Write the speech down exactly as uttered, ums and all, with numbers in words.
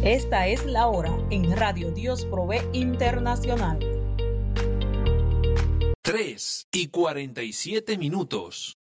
Esta es la hora en Radio Dios Provee Internacional. tres y cuarenta y siete minutos.